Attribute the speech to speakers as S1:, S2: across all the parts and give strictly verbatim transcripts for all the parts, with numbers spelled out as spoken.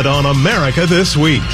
S1: ahead on America This Week.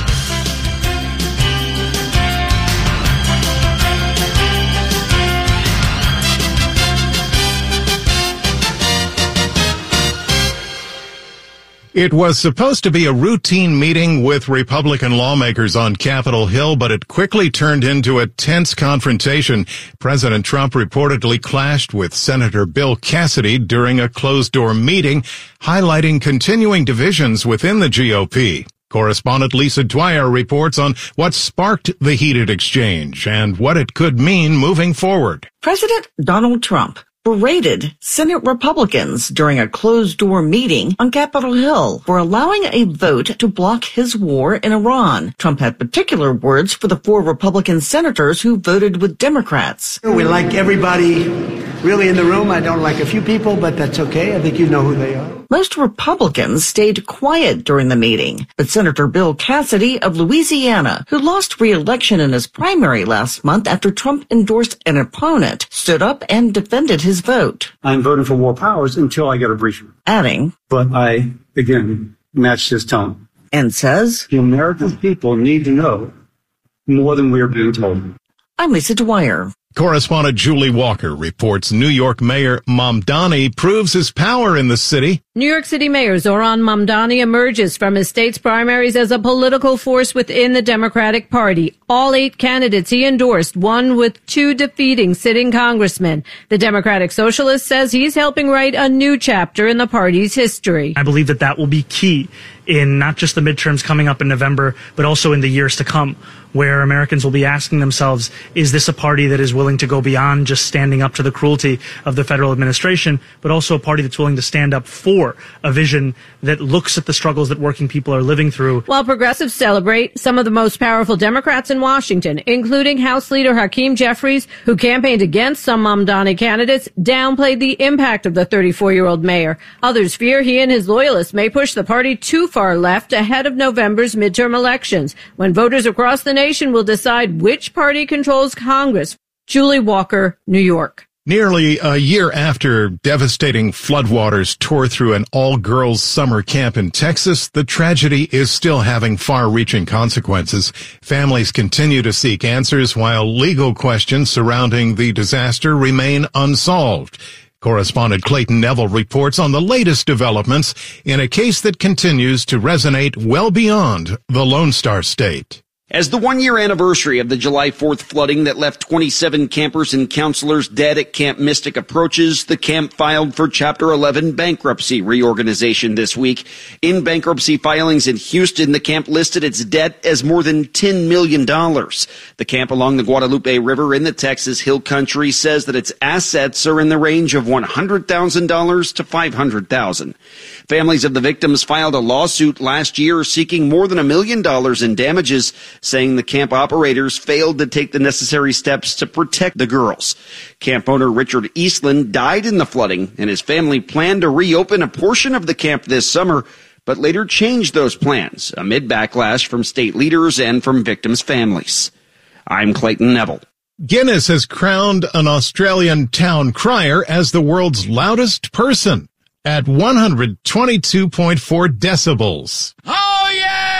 S1: It was supposed to be a routine meeting with Republican lawmakers on Capitol Hill, but it quickly turned into a tense confrontation. President Trump reportedly clashed with Senator Bill Cassidy during a closed-door meeting, highlighting continuing divisions within the G O P. Correspondent Lisa Dwyer reports on what sparked the heated exchange and what it could mean moving forward.
S2: President Donald Trump berated Senate Republicans during a closed-door meeting on Capitol Hill for allowing a vote to block his war in Iran. Trump had particular words for the four Republican senators who voted with Democrats.
S3: We like everybody really in the room. I don't like a few people, but that's okay. I think you know who they are.
S2: Most Republicans stayed quiet during the meeting, but Senator Bill Cassidy of Louisiana, who lost re-election in his primary last month after Trump endorsed an opponent, stood up and defended his vote.
S4: I'm voting for war powers until I get a briefing.
S2: Adding,
S4: but I, again, matched his tone.
S2: And says,
S4: the American people need to know more than we are being told.
S2: I'm Lisa Dwyer.
S1: Correspondent Julie Walker reports New York Mayor Mamdani proves his power in the city.
S5: New York City Mayor Zohran Mamdani emerges from his state's primaries as a political force within the Democratic Party. All eight candidates he endorsed, one with two defeating sitting congressmen. The Democratic Socialist says he's helping write a new chapter in the party's history.
S6: I believe that that will be key in not just the midterms coming up in November, but also in the years to come, where Americans will be asking themselves, is this a party that is willing to go beyond just standing up to the cruelty of the federal administration, but also a party that's willing to stand up for a vision that looks at the struggles that working people are living through.
S5: While progressives celebrate, some of the most powerful Democrats in Washington, including House Leader Hakeem Jeffries, who campaigned against some Mamdani candidates, downplayed the impact of the thirty-four-year-old mayor. Others fear he and his loyalists may push the party too far left ahead of November's midterm elections, when voters across the nation will decide which party controls Congress. Julie Walker, New York.
S1: Nearly a year after devastating floodwaters tore through an all-girls summer camp in Texas, the tragedy is still having far-reaching consequences. Families continue to seek answers while legal questions surrounding the disaster remain unsolved. Correspondent Clayton Neville reports on the latest developments in a case that continues to resonate well beyond the Lone Star State.
S7: As the one-year anniversary of the July fourth flooding that left twenty-seven campers and counselors dead at Camp Mystic approaches, the camp filed for Chapter eleven bankruptcy reorganization this week. In bankruptcy filings in Houston, the camp listed its debt as more than ten million dollars. The camp along the Guadalupe River in the Texas Hill Country says that its assets are in the range of one hundred thousand dollars to five hundred thousand dollars. Families of the victims filed a lawsuit last year seeking more than a million dollars in damages, saying the camp operators failed to take the necessary steps to protect the girls. Camp owner Richard Eastland died in the flooding, and his family planned to reopen a portion of the camp this summer, but later changed those plans amid backlash from state leaders and from victims' families. I'm Clayton Neville.
S1: Guinness has crowned an Australian town crier as the world's loudest person at one hundred twenty-two point four decibels.
S8: Oh,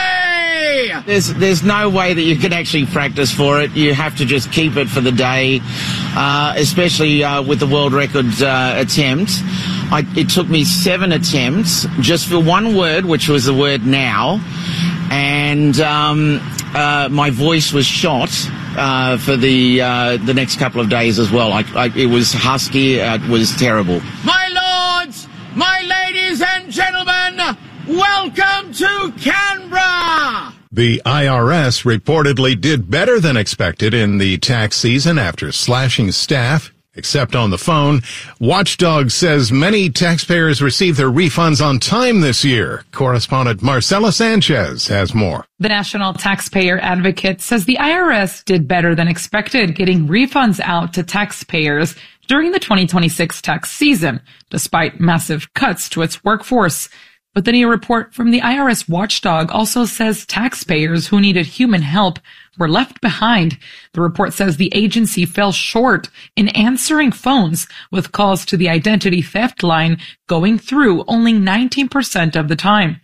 S8: yay!
S9: There's there's no way that you can actually practice for it. You have to just keep it for the day, uh, especially uh, with the world record uh, attempt. I, it took me seven attempts just for one word, which was the word now, and um, uh, my voice was shot uh, for the uh, the next couple of days as well. I, I, it was husky. Uh, it was terrible.
S8: My lords, my ladies and gentlemen, welcome to Canberra!
S1: The I R S reportedly did better than expected in the tax season after slashing staff, except on the phone. Watchdog says many taxpayers received their refunds on time this year. Correspondent Marcela Sanchez has more.
S10: The National Taxpayer Advocate says the I R S did better than expected getting refunds out to taxpayers during the twenty twenty-six tax season, despite massive cuts to its workforce. But the new report from the I R S watchdog also says taxpayers who needed human help were left behind. The report says the agency fell short in answering phones, with calls to the identity theft line going through only nineteen percent of the time.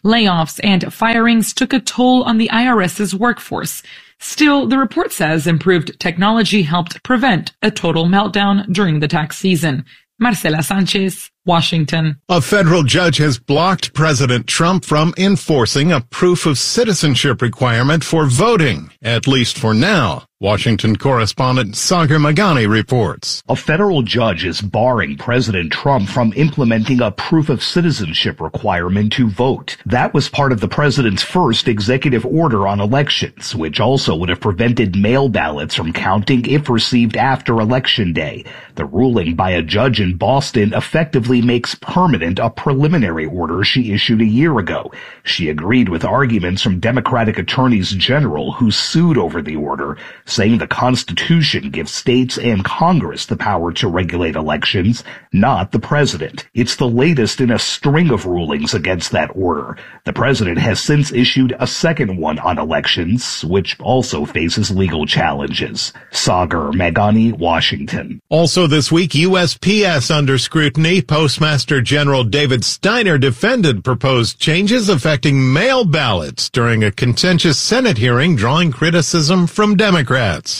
S10: Layoffs and firings took a toll on the IRS's workforce. Still, the report says improved technology helped prevent a total meltdown during the tax season. Marcela Sanchez, Washington.
S1: A federal judge has blocked President Trump from enforcing a proof of citizenship requirement for voting, at least for now. Washington correspondent Sagar Magani reports.
S11: A federal judge is barring President Trump from implementing a proof of citizenship requirement to vote. That was part of the president's first executive order on elections, which also would have prevented mail ballots from counting if received after Election Day. The ruling by a judge in Boston effectively makes permanent a preliminary order she issued a year ago. She agreed with arguments from Democratic attorneys general who sued over the order, saying the Constitution gives states and Congress the power to regulate elections, not the president. It's the latest in a string of rulings against that order. The president has since issued a second one on elections, which also faces legal challenges. Sagar Magani, Washington.
S1: Also this week, U S P S under scrutiny. Postmaster General David Steiner defended proposed changes affecting mail ballots during a contentious Senate hearing, drawing criticism from Democrats.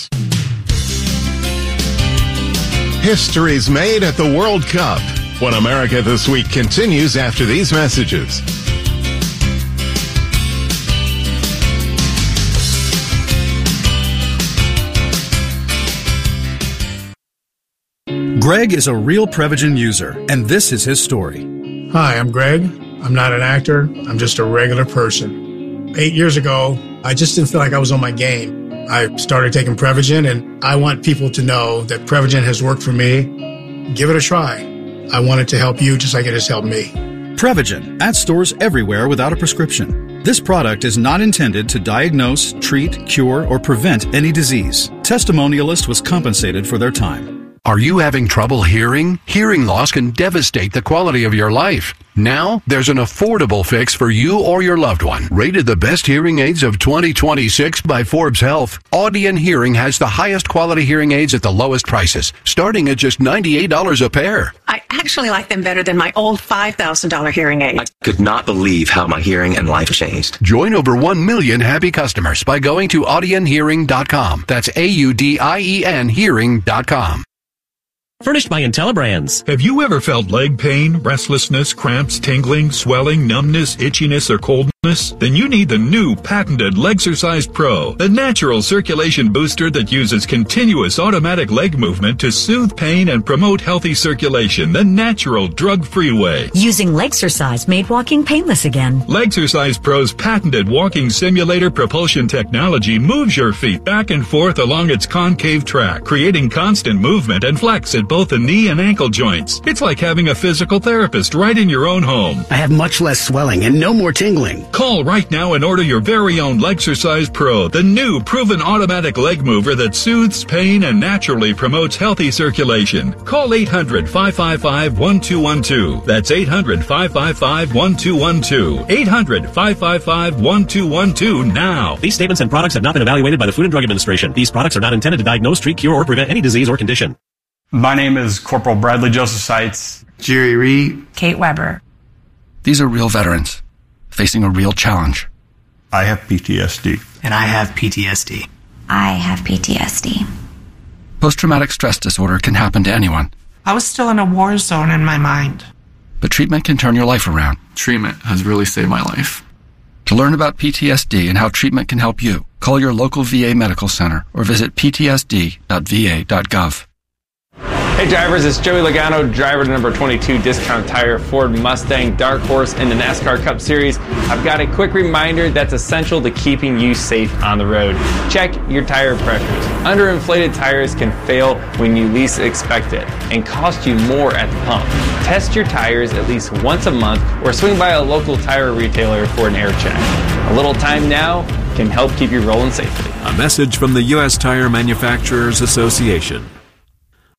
S1: History's made at the World Cup. When America This Week continues after these messages.
S12: Greg is a real Prevagen user, and this is his story.
S13: Hi, I'm Greg. I'm not an actor. I'm just a regular person. Eight years ago, I just didn't feel like I was on my game. I started taking Prevagen, and I want people to know that Prevagen has worked for me. Give it a try. I want it to help you just like it has helped me.
S12: Prevagen, at stores everywhere without a prescription. This product is not intended to diagnose, treat, cure, or prevent any disease. Testimonialist was compensated for their time.
S14: Are you having trouble hearing? Hearing loss can devastate the quality of your life. Now, there's an affordable fix for you or your loved one. Rated the best hearing aids of twenty twenty-six by Forbes Health, Audion Hearing has the highest quality hearing aids at the lowest prices, starting at just ninety-eight dollars a pair.
S15: I actually like them better than my old five thousand dollars hearing aid.
S16: I could not believe how my hearing and life changed.
S14: Join over one million happy customers by going to audion hearing dot com. That's A U D I E N hearing dot com.
S17: Furnished by IntelliBrands.
S18: Have you ever felt leg pain, restlessness, cramps, tingling, swelling, numbness, itchiness, or coldness? Then you need the new patented Legsercise Pro, the natural circulation booster that uses continuous automatic leg movement to soothe pain and promote healthy circulation the natural drug-free way.
S19: Using Legsercise made walking painless again.
S18: Legsercise Pro's patented walking simulator propulsion technology moves your feet back and forth along its concave track, creating constant movement and flex at both the knee and ankle joints. It's like having a physical therapist right in your own home.
S20: I have much less swelling and no more tingling.
S18: Call right now and order your very own Legsercise Pro, the new proven automatic leg mover that soothes pain and naturally promotes healthy circulation. Call eight hundred, five five five, one two one two. That's eight hundred, five five five, one two one two. eight hundred, five five five, one two one two now.
S17: These statements and products have not been evaluated by the Food and Drug Administration. These products are not intended to diagnose, treat, cure, or prevent any disease or condition.
S21: My name is Corporal Bradley Joseph Seitz.
S22: Jerry Reed.
S23: Kate Weber.
S24: These are real veterans facing a real challenge.
S21: I have P T S D.
S22: And I have P T S D.
S25: I have P T S D.
S24: Post-traumatic stress disorder can happen to anyone.
S23: I was still in a war zone in my mind.
S24: But treatment can turn your life around.
S26: Treatment has really saved my life.
S24: To learn about P T S D and how treatment can help you, call your local V A medical center or visit p t s d dot v a dot gov.
S27: Hey drivers, it's Joey Logano, driver to number twenty-two Discount Tire Ford Mustang Dark Horse in the NASCAR Cup Series. I've got a quick reminder that's essential to keeping you safe on the road. Check your tire pressures. Underinflated tires can fail when you least expect it and cost you more at the pump. Test your tires at least once a month or swing by a local tire retailer for an air check. A little time now can help keep you rolling safely.
S28: A message from the U S Tire Manufacturers Association.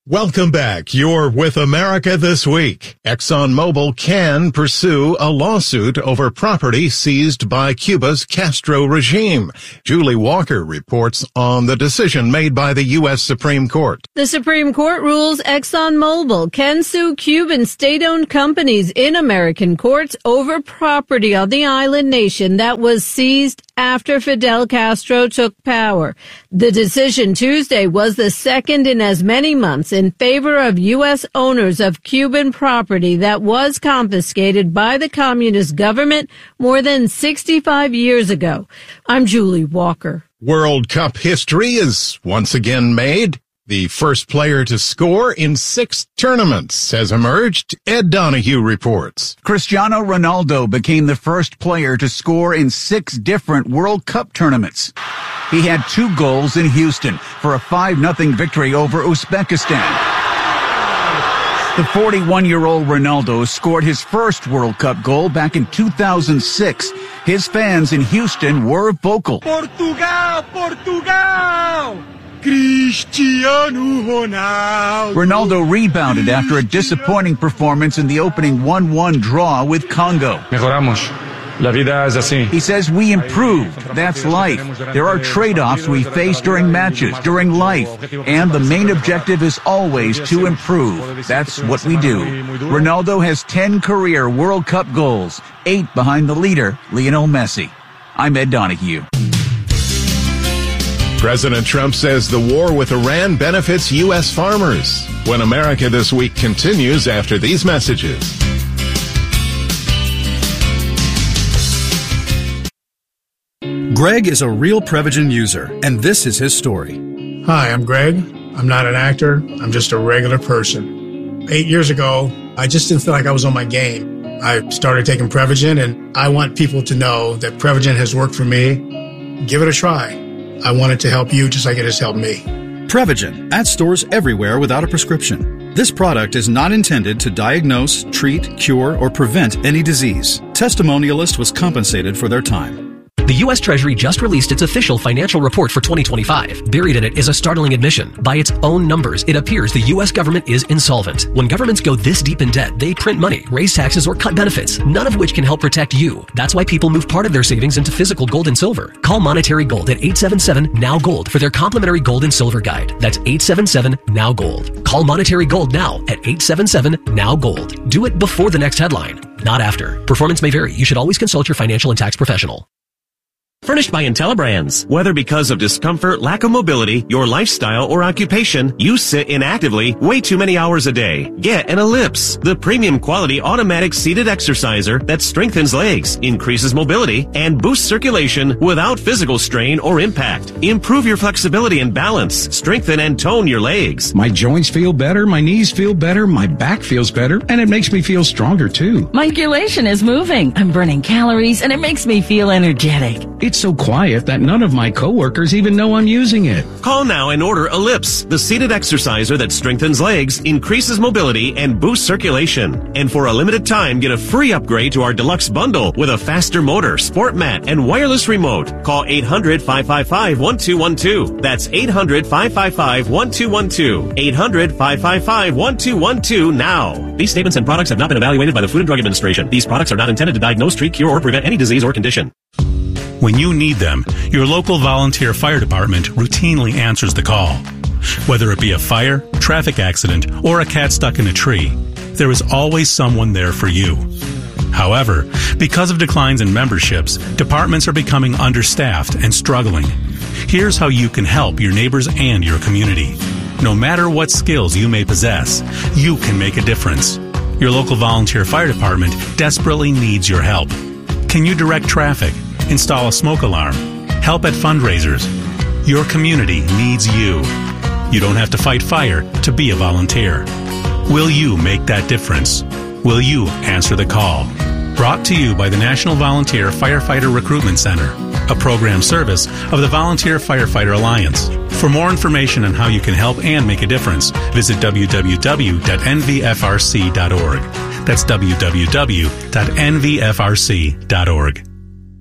S1: Welcome back. You're with America This Week. ExxonMobil can pursue a lawsuit over property seized by Cuba's Castro regime. Julie Walker reports on the decision made by the U S Supreme Court.
S2: The Supreme Court rules ExxonMobil can sue Cuban state-owned companies in American courts over property on the island nation that was seized after Fidel Castro took power. The decision Tuesday was the second in as many months in favor of U S owners of Cuban property that was confiscated by the communist government more than sixty-five years ago. I'm Julie Walker.
S1: World Cup history is once again made. The first player to score in six tournaments has emerged. Ed Donahue reports.
S3: Cristiano Ronaldo became the first player to score in six different World Cup tournaments. He had two goals in Houston for a five nothing victory over Uzbekistan. The forty-one-year-old Ronaldo scored his first World Cup goal back in two thousand six. His fans in Houston were vocal.
S8: Portugal! Portugal! Cristiano Ronaldo.
S3: Ronaldo rebounded after a disappointing performance in the opening one one draw with Congo.
S4: Mejoramos. La vida es así.
S3: He says we improved. That's life. There are trade-offs we face during matches, during life, and the main objective is always to improve. That's what we do. Ronaldo has ten career World Cup goals, eight behind the leader, Lionel Messi. I'm Ed Donahue.
S1: President Trump says the war with Iran benefits U S farmers. When America This Week continues after these messages.
S12: Greg is a real Prevagen user, and this is his story.
S13: Hi, I'm Greg. I'm not an actor. I'm just a regular person. Eight years ago, I just didn't feel like I was on my game. I started taking Prevagen, and I want people to know that Prevagen has worked for me. Give it a try. I want it to help you just like it has helped me.
S12: Prevagen, at stores everywhere without a prescription. This product is not intended to diagnose, treat, cure, or prevent any disease. Testimonialist was compensated for their time.
S5: The U S Treasury just released its official financial report for twenty twenty-five. Buried in it is a startling admission. By its own numbers, it appears the U S government is insolvent. When governments go this deep in debt, they print money, raise taxes, or cut benefits, none of which can help protect you. That's why people move part of their savings into physical gold and silver. Call Monetary Gold at eight seven seven, N O W Gold for their complimentary gold and silver guide. That's eight seven seven, N O W Gold. Call Monetary Gold now at eight seven seven, N O W Gold. Do it before the next headline, not after. Performance may vary. You should always consult your financial and tax professional.
S17: Furnished by IntelliBrands. Whether because of discomfort, lack of mobility, your lifestyle, or occupation, you sit inactively way too many hours a day. Get an Ellipse, the premium quality automatic seated exerciser that strengthens legs, increases mobility, and boosts circulation without physical strain or impact. Improve your flexibility and balance. Strengthen and tone your legs.
S6: My joints feel better, my knees feel better, my back feels better, and it makes me feel stronger too.
S7: My circulation is moving. I'm burning calories, and it makes me feel energetic.
S6: It's so quiet that none of my coworkers even know I'm using it.
S17: Call now and order Ellipse, the seated exerciser that strengthens legs, increases mobility, and boosts circulation. And for a limited time, get a free upgrade to our deluxe bundle with a faster motor, sport mat, and wireless remote. Call eight hundred, five five five, one two one two. That's eight hundred, five five five, one two one two. eight hundred, five five five, one two one two now. These statements and products have not been evaluated by the Food and Drug Administration. These products are not intended to diagnose, treat, cure, or prevent any disease or condition.
S9: When you need them, your local volunteer fire department routinely answers the call. Whether it be a fire, traffic accident, or a cat stuck in a tree, there is always someone there for you. However, because of declines in memberships, departments are becoming understaffed and struggling. Here's how you can help your neighbors and your community. No matter what skills you may possess, you can make a difference. Your local volunteer fire department desperately needs your help. Can you direct traffic? Install a smoke alarm, help at fundraisers? Your community needs you. You don't have to fight fire to be a volunteer. Will you make that difference? Will you answer the call? Brought to you by the National Volunteer Firefighter Recruitment Center, a program service of the Volunteer Firefighter Alliance. For more information on how you can help and make a difference, visit w w w dot n v f r c dot org. That's w w w dot n v f r c dot org.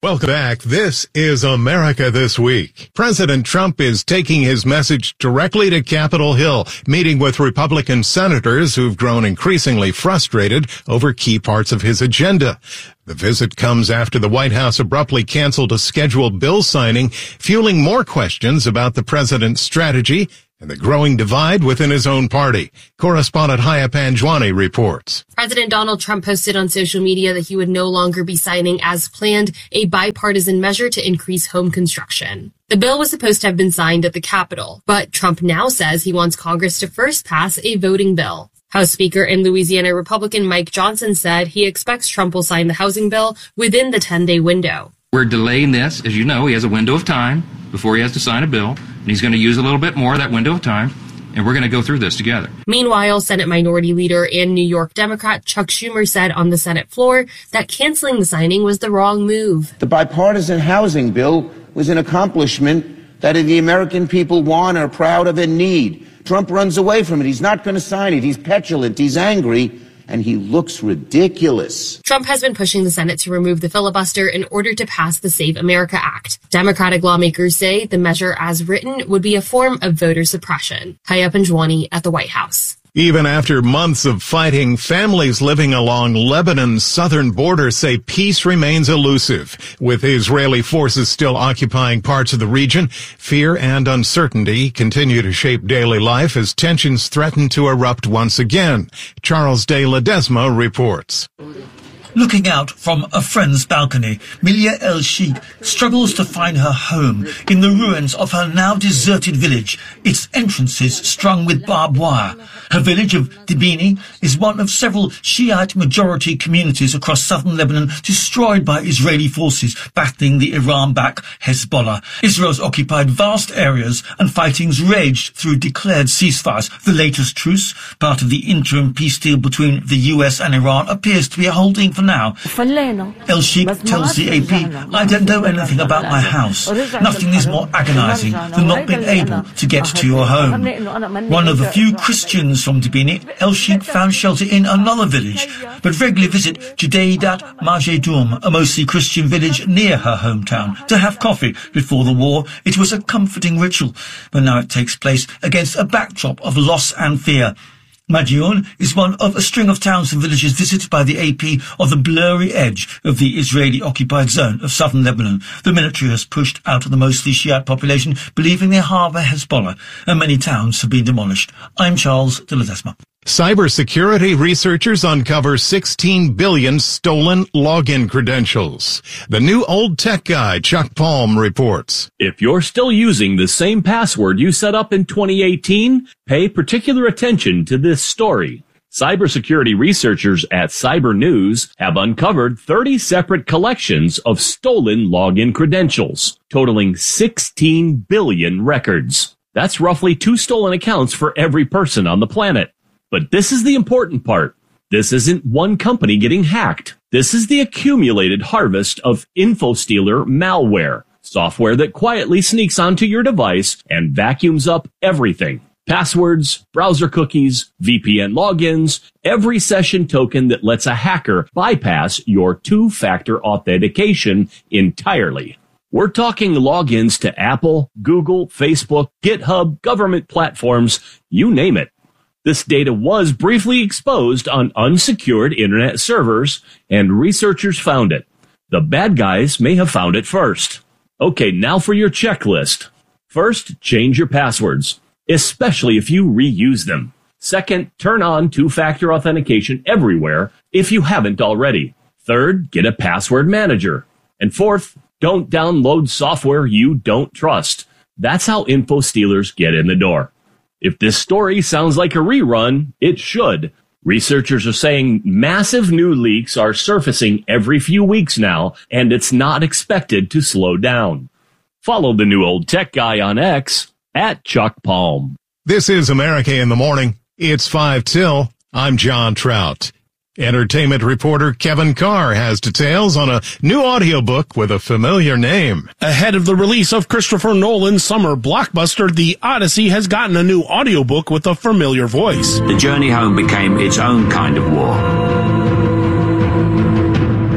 S1: Welcome back. This is America This Week. President Trump is taking his message directly to Capitol Hill, meeting with Republican senators who've grown increasingly frustrated over key parts of his agenda. The visit comes after the White House abruptly canceled a scheduled bill signing, fueling more questions about the president's strategy and the growing divide within his own party. Correspondent Haya Panjwani reports.
S10: President Donald Trump posted on social media that he would no longer be signing, as planned, a bipartisan measure to increase home construction. The bill was supposed to have been signed at the Capitol, but Trump now says he wants Congress to first pass a voting bill. House Speaker and Louisiana Republican Mike Johnson said he expects Trump will sign the housing bill within the ten-day window.
S11: We're delaying this. As you know, he has a window of time before he has to sign a bill, and he's going to use a little bit more of that window of time, and we're going to go through this together.
S10: Meanwhile, Senate Minority Leader and New York Democrat Chuck Schumer said on the Senate floor that canceling the signing was the wrong move.
S14: The bipartisan housing bill was an accomplishment that the American people want, are proud of, and need. Trump runs away from it. He's not going to sign it. He's petulant. He's angry. And he looks ridiculous.
S10: Trump has been pushing the Senate to remove the filibuster in order to pass the Save America Act. Democratic lawmakers say the measure as written would be a form of voter suppression. Haya Panjwani at the White House.
S1: Even after months of fighting, families living along Lebanon's southern border say peace remains elusive. With Israeli forces still occupying parts of the region, fear and uncertainty continue to shape daily life as tensions threaten to erupt once again. Charles de Ledesma reports.
S15: Looking out from a friend's balcony, Milia El-Sheikh struggles to find her home in the ruins of her now deserted village, its entrances strung with barbed wire. Her village of Dibini is one of several Shiite-majority communities across southern Lebanon destroyed by Israeli forces battling the Iran-backed Hezbollah. Israel's occupied vast areas and fightings raged through declared ceasefires. The latest truce, part of the interim peace deal between the U S and Iran, appears to be holding for now. El-Sheikh tells the A P, I don't know anything about my house. Nothing is more agonizing than not being able to get to your home. One of the few Christians from Dibini, El-Sheikh found shelter in another village, but regularly visit Judaidat Majedoum, a mostly Christian village near her hometown, to have coffee. Before the war, it was a comforting ritual, but now it takes place against a backdrop of loss and fear. Madioun is one of a string of towns and villages visited by the A P on the blurry edge of the Israeli-occupied zone of southern Lebanon. The military has pushed out of the mostly Shiite population, believing they harbour Hezbollah, and many towns have been demolished. I'm Charles de Ledesma.
S1: Cybersecurity researchers uncover sixteen billion stolen login credentials. The new old tech guy, Chuck Palm, reports.
S16: If you're still using the same password you set up in twenty eighteen, pay particular attention to this story. Cybersecurity researchers at Cyber News have uncovered thirty separate collections of stolen login credentials, totaling sixteen billion records. That's roughly two stolen accounts for every person on the planet. But this is the important part. This isn't one company getting hacked. This is the accumulated harvest of InfoStealer malware, software that quietly sneaks onto your device and vacuums up everything. Passwords, browser cookies, V P N logins, every session token that lets a hacker bypass your two-factor authentication entirely. We're talking logins to Apple, Google, Facebook, GitHub, government platforms, you name it. This data was briefly exposed on unsecured internet servers, and researchers found it. The bad guys may have found it first. Okay, now for your checklist. First, change your passwords, especially if you reuse them. Second, turn on two-factor authentication everywhere if you haven't already. Third, get a password manager. And fourth, don't download software you don't trust. That's how info stealers get in the door. If this story sounds like a rerun, it should. Researchers are saying massive new leaks are surfacing every few weeks now, and it's not expected to slow down. Follow the new old tech guy on X at Chuck Palm.
S1: This is America in the Morning. It's five till. I'm John Trout. Entertainment reporter Kevin Carr has details on a new audiobook with a familiar name.
S19: Ahead of the release of Christopher Nolan's summer blockbuster, The Odyssey has gotten a new audiobook with a familiar voice.
S20: The journey home became its own kind of war.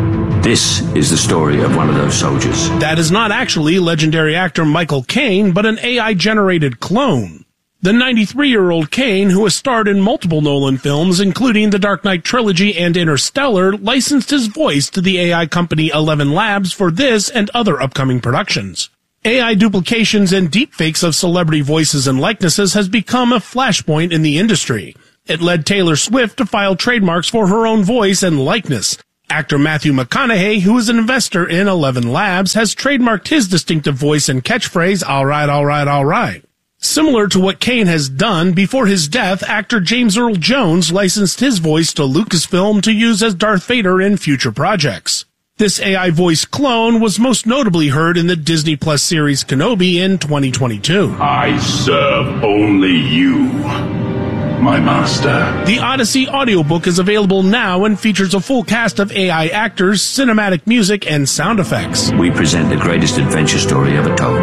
S18: This is the story of one of those soldiers.
S19: That is not actually legendary actor Michael Caine, but an A I-generated clone. The ninety-three-year-old Caine, who has starred in multiple Nolan films, including The Dark Knight trilogy and Interstellar, licensed his voice to the A I company Eleven Labs for this and other upcoming productions. A I duplications and deepfakes of celebrity voices and likenesses has become a flashpoint in the industry. It led Taylor Swift to file trademarks for her own voice and likeness. Actor Matthew McConaughey, who is an investor in Eleven Labs, has trademarked his distinctive voice and catchphrase, all right, all right, all right. Similar to what Caine has done, before his death, actor James Earl Jones licensed his voice to Lucasfilm to use as Darth Vader in future projects. This A I voice clone was most notably heard in the Disney Plus series Kenobi in twenty twenty-two.
S20: I serve only you, my master.
S19: The Odyssey audiobook is available now and features a full cast of A I actors, cinematic music, and sound effects.
S18: We present the greatest adventure story ever told.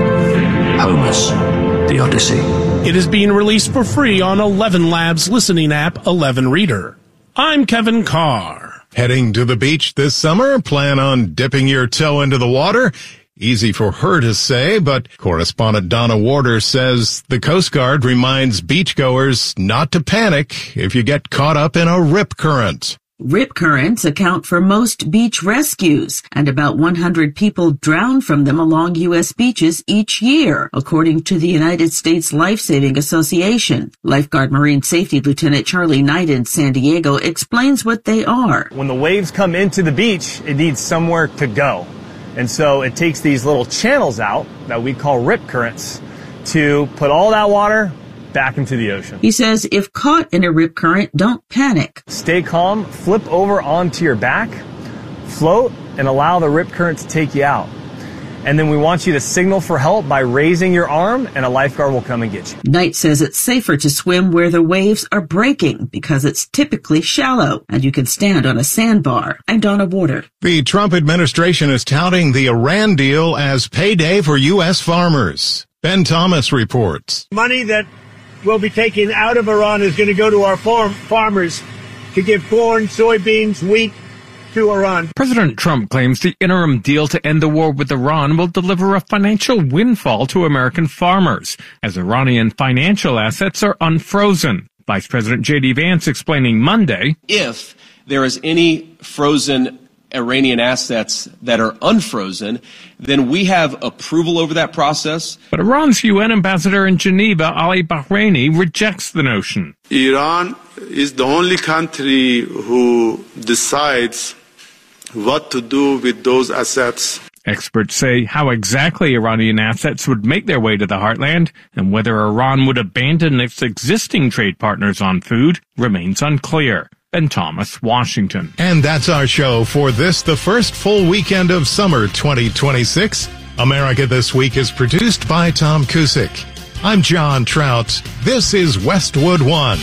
S18: Homer's The Odyssey.
S19: It is being released for free on Eleven Labs listening app Eleven Reader. I'm Kevin Carr.
S1: Heading to the beach this summer? Plan on dipping your toe into the water? Easy for her to say, but correspondent Donna Warder says the Coast Guard reminds beachgoers not to panic if you get caught up in a rip current.
S21: Rip currents account for most beach rescues, and about one hundred people drown from them along U S beaches each year, according to the United States Life-Saving Association. Lifeguard Marine Safety Lieutenant Charlie Knight in San Diego explains what they are.
S22: When the waves come into the beach, it needs somewhere to go. And so it takes these little channels out that we call rip currents to put all that water back into the ocean.
S21: He says if caught in a rip current, don't panic.
S22: Stay calm, flip over onto your back, float, and allow the rip current to take you out. And then we want you to signal for help by raising your arm, and a lifeguard will come and get you.
S21: Knight says it's safer to swim where the waves are breaking because it's typically shallow and you can stand on a sandbar. I'm Donna Warder.
S1: The Trump administration is touting the Iran deal as payday for U S farmers. Ben Thomas reports.
S23: Money that will be taken out of Iran is going to go to our farm farmers to give corn, soybeans, wheat to Iran.
S25: President Trump claims the interim deal to end the war with Iran will deliver a financial windfall to American farmers, as Iranian financial assets are unfrozen. Vice President J D Vance explaining Monday,
S26: if there is any frozen Iranian assets that are unfrozen, then we have approval over that process.
S25: But Iran's U N ambassador in Geneva, Ali Bahraini, rejects the notion.
S28: Iran is the only country who decides what to do with those assets.
S25: Experts say how exactly Iranian assets would make their way to the heartland and whether Iran would abandon its existing trade partners on food remains unclear. Ben Thomas, Washington.
S1: And that's our show for this, the first full weekend of summer twenty twenty-six. America This Week is produced by Tom Cusick. I'm John Trout. This is Westwood One.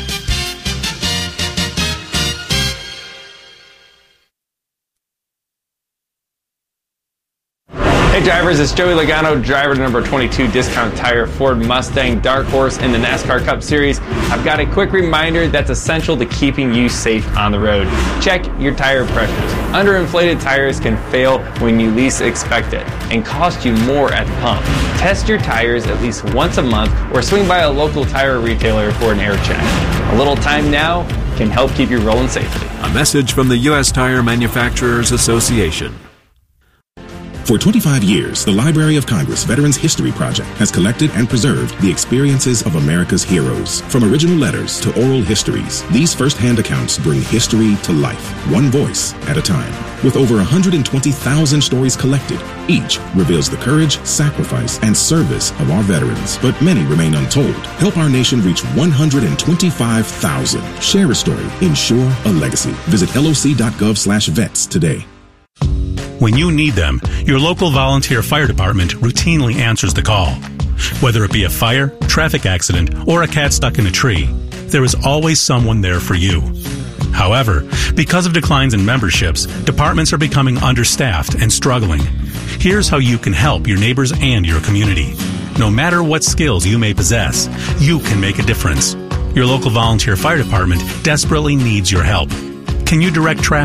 S27: Hey drivers, it's Joey Logano, driver number twenty-two Discount Tire Ford Mustang Dark Horse in the NASCAR Cup Series. I've got a quick reminder that's essential to keeping you safe on the road. Check your tire pressures. Underinflated tires can fail when you least expect it and cost you more at the pump. Test your tires at least once a month or swing by a local tire retailer for an air check. A little time now can help keep you rolling safely.
S29: A message from the U S Tire Manufacturers Association.
S30: For twenty-five years, the Library of Congress Veterans History Project has collected and preserved the experiences of America's heroes. From original letters to oral histories, these first-hand accounts bring history to life, one voice at a time. With over one hundred twenty thousand stories collected, each reveals the courage, sacrifice, and service of our veterans. But many remain untold. Help our nation reach one hundred twenty-five thousand. Share a story. Ensure a legacy. Visit L O C dot gov slash vets today.
S9: When you need them, your local volunteer fire department routinely answers the call. Whether it be a fire, traffic accident, or a cat stuck in a tree, there is always someone there for you. However, because of declines in memberships, departments are becoming understaffed and struggling. Here's how you can help your neighbors and your community. No matter what skills you may possess, you can make a difference. Your local volunteer fire department desperately needs your help. Can you direct traffic,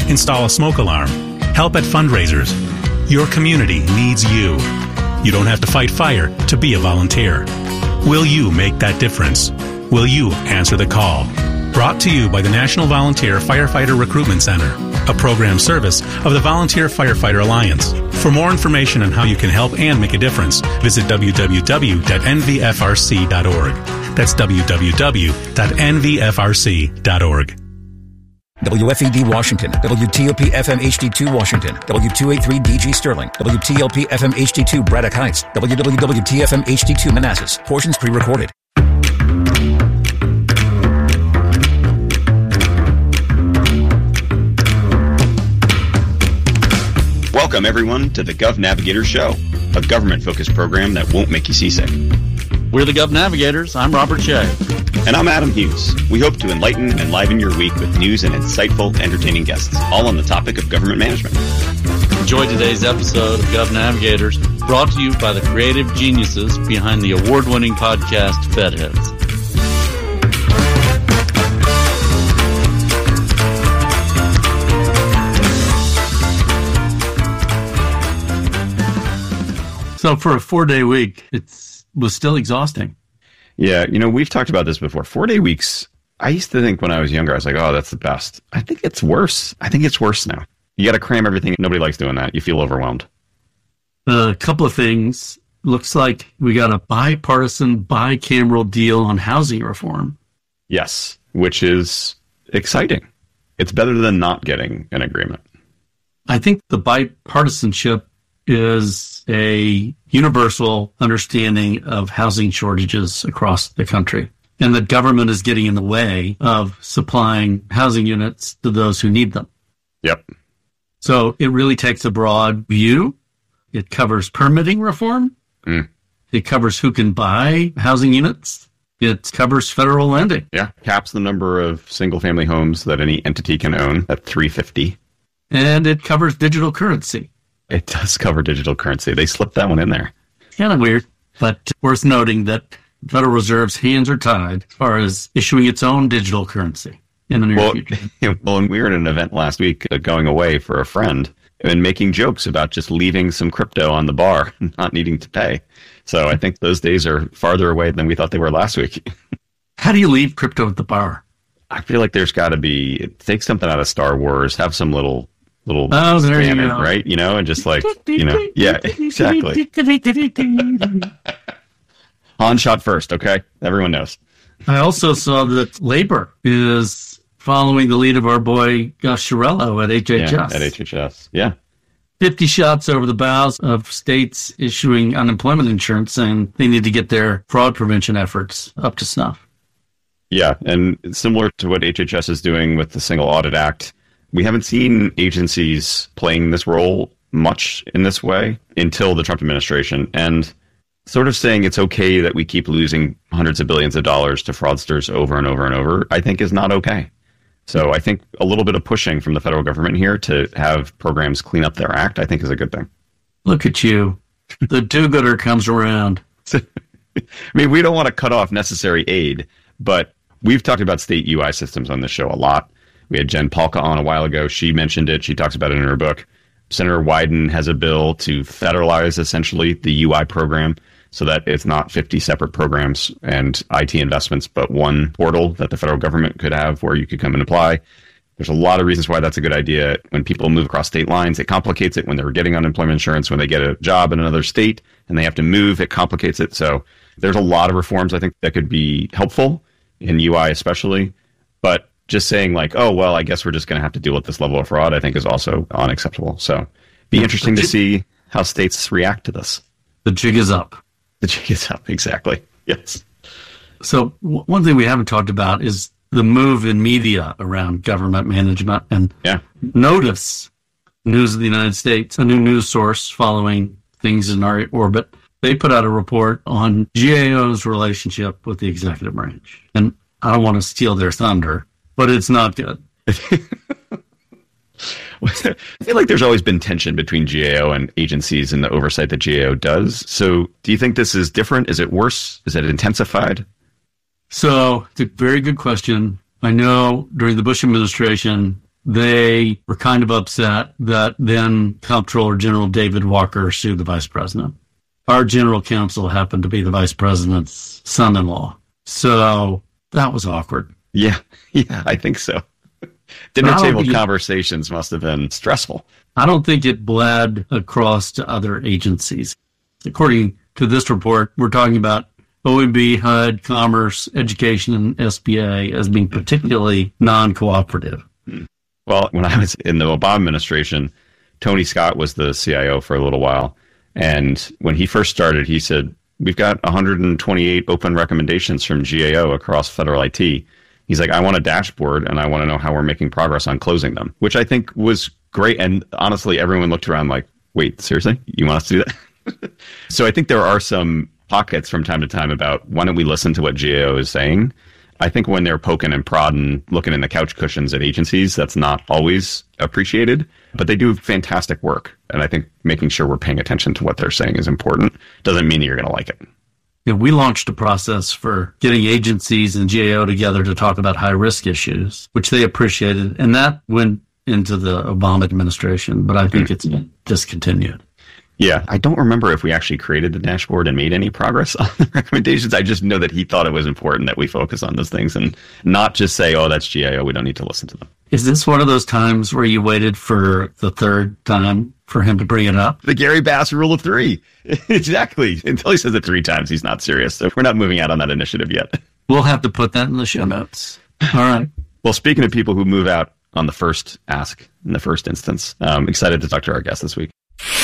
S9: install a smoke alarm, help at fundraisers. Your community needs you. You don't have to fight fire to be a volunteer. Will you make that difference? Will you answer the call? Brought to you by the National Volunteer Firefighter Recruitment Center, a program service of the Volunteer Firefighter Alliance. For more information on how you can help and make a difference, visit w w w dot n v f r c dot org. That's w w w dot n v f r c dot org.
S2: W F E D Washington, W T O P F M H D two Washington, W two eighty-three D G Sterling, W T L P F M H D two Braddock Heights, W W W T F M H D two Manassas. Portions pre-recorded.
S3: Welcome, everyone, to the Gov Navigator Show, a government-focused program that won't make you seasick.
S4: We're the Gov Navigators. I'm Robert Shea.
S3: And I'm Adam Hughes. We hope to enlighten and enliven your week with news and insightful, entertaining guests, all on the topic of government management.
S4: Enjoy today's episode of Gov Navigators, brought to you by the creative geniuses behind the award-winning podcast Fedheads. So for a four-day week, it was still exhausting.
S3: Yeah, you know, we've talked about this before. Four-day weeks, I used to think when I was younger, I was like, oh, that's the best. I think it's worse. I think it's worse now. You got to cram everything. Nobody likes doing that. You feel overwhelmed.
S4: A couple of things. Looks like we got a bipartisan, bicameral deal on housing reform.
S3: Yes, which is exciting. It's better than not getting an agreement.
S4: I think the bipartisanship is a universal understanding of housing shortages across the country, and that government is getting in the way of supplying housing units to those who need them.
S3: Yep.
S4: So it really takes a broad view. It covers permitting reform.
S3: Mm.
S4: It covers who can buy housing units. It covers federal lending.
S3: Yeah, caps the number of single-family homes that any entity can own at three hundred fifty.
S4: And it covers digital currency.
S3: It does cover digital currency. They slipped that one in there.
S4: Kind of weird, but worth noting that the Federal Reserve's hands are tied as far as issuing its own digital currency in the near
S3: well,
S4: future.
S3: Well, and we were at an event last week uh, going away for a friend and making jokes about just leaving some crypto on the bar, not needing to pay. So I think those days are farther away than we thought they were last week.
S4: How do you leave crypto at the bar?
S3: I feel like there's got to be, take something out of Star Wars, have some little little
S4: oh, there you go.
S3: Right? You know, and just like, you know, yeah, exactly. Han shot first, okay? Everyone knows.
S4: I also saw that labor is following the lead of our boy Gus Chiarello at H H S.
S3: Yeah, at H H S, yeah.
S4: fifty shots over the bows of states issuing unemployment insurance, saying they need to get their fraud prevention efforts up to snuff.
S3: Yeah, and similar to what H H S is doing with the Single Audit Act, we haven't seen agencies playing this role much in this way until the Trump administration. And sort of saying it's okay that we keep losing hundreds of billions of dollars to fraudsters over and over and over, I think is not okay. So I think a little bit of pushing from the federal government here to have programs clean up their act, I think is a good thing.
S4: Look at you. The do-gooder comes around.
S3: I mean, we don't want to cut off necessary aid, but we've talked about state U I systems on this show a lot. We had Jen Pahlka on a while ago. She mentioned it. She talks about it in her book. Senator Wyden has a bill to federalize, essentially, the U I program so that it's not fifty separate programs and I T investments, but one portal that the federal government could have where you could come and apply. There's a lot of reasons why that's a good idea. When people move across state lines, it complicates it. When they're getting unemployment insurance, when they get a job in another state and they have to move, it complicates it. So there's a lot of reforms, I think, that could be helpful in U I especially. But just saying like, oh, well, I guess we're just going to have to deal with this level of fraud, I think is also unacceptable. So be interesting to see how states react to this.
S4: The jig is up.
S3: The jig is up, exactly. Yes.
S4: So w- one thing we haven't talked about is the move in media around government management. And
S3: yeah.
S4: Notice, News of the United States, a new news source following things in our orbit, they put out a report on G A O's relationship with the executive branch. And I don't want to steal their thunder, but it's not good.
S3: I feel like there's always been tension between G A O and agencies and the oversight that G A O does. So do you think this is different? Is it worse? Is it intensified?
S4: So it's a very good question. I know during the Bush administration, they were kind of upset that then Comptroller General David Walker sued the vice president. Our general counsel happened to be the vice president's son-in-law. So that was awkward.
S3: Yeah, yeah, I think so. Dinner table conversations must have been stressful.
S4: I don't think it bled across to other agencies. According to this report, we're talking about O M B, H U D, Commerce, Education, and S B A as being particularly non-cooperative.
S3: Well, when I was in the Obama administration, Tony Scott was the C I O for a little while. And when he first started, he said, we've got one hundred twenty-eight open recommendations from G A O across federal I T. He's like, I want a dashboard and I want to know how we're making progress on closing them, which I think was great. And honestly, everyone looked around like, wait, seriously? You want us to do that? So I think there are some pockets from time to time about why don't we listen to what G A O is saying? I think when they're poking and prodding, looking in the couch cushions at agencies, that's not always appreciated, but they do fantastic work. And I think making sure we're paying attention to what they're saying is important. Doesn't mean you're going to like it.
S4: Yeah, we launched a process for getting agencies and G A O together to talk about high-risk issues, which they appreciated. And that went into the Obama administration, but I think it's discontinued.
S3: Yeah, I don't remember if we actually created the dashboard and made any progress on the recommendations. I just know that he thought it was important that we focus on those things and not just say, oh, that's G A O, we don't need to listen to them.
S4: Is this one of those times where you waited for the third time for him to bring it up?
S3: The Gary Bass rule of three. Exactly. Until he says it three times, he's not serious. So we're not moving out on that initiative yet.
S4: We'll have to put that in the show notes. All right.
S3: Well, speaking of people who move out on the first ask, in the first instance, I'm excited to talk to our guest this week.